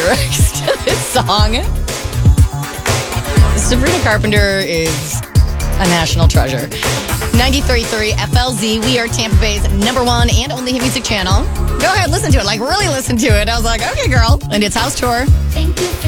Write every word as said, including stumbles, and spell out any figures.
lyrics to this song. Sabrina Carpenter is a national treasure. ninety-three point three F L Z. We are Tampa Bay's number one and only hit music channel. Go ahead, listen to it. Like, really listen to it. I was like, okay, girl. And it's House Tour. Thank you for